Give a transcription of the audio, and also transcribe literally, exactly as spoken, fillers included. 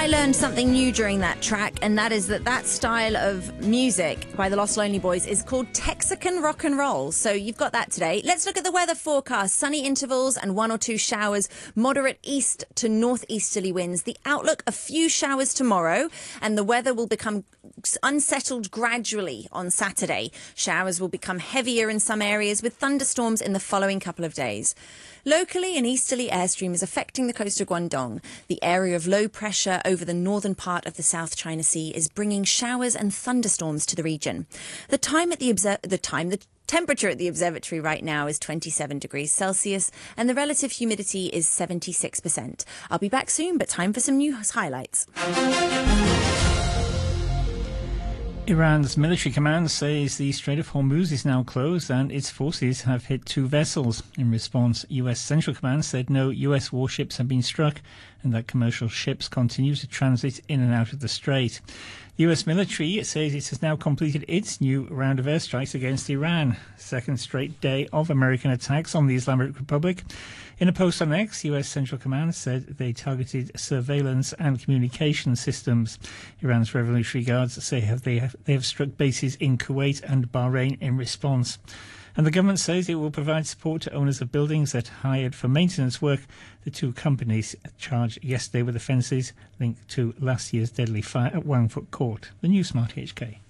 I learned something new during that track, and that is that that style of music by the Lost Lonely Boys is called Texican rock and roll. So you've got that today. Let's look at the weather forecast. Sunny intervals and one or two showers, moderate east to northeasterly winds. The outlook, a few showers tomorrow, and the weather will become unsettled gradually on Saturday. Showers will become heavier in some areas with thunderstorms in the following couple of days. Locally, an easterly airstream is affecting the coast of Guangdong. The area of low pressure over the northern part of the South China Sea is bringing showers and thunderstorms to the region. The time at the obser- the time the temperature at the observatory right now is twenty-seven degrees Celsius and the relative humidity is seventy-six percent. I'll be back soon, but time for some news highlights. Iran's military command says the Strait of Hormuz is now closed and its forces have hit two vessels. In response, U S Central Command said no U S warships have been struck and that commercial ships continue to transit in and out of the strait. The U S military says it has now completed its new round of airstrikes against Iran, second straight day of American attacks on the Islamic Republic. In a post on X, U S Central Command said they targeted surveillance and communication systems. Iran's Revolutionary Guards say have they, have, they have struck bases in Kuwait and Bahrain in response. And the government says it will provide support to owners of buildings that hired for maintenance work. The two companies charged yesterday with offences linked to last year's deadly fire at Wangfuk Court. The new Smart H K.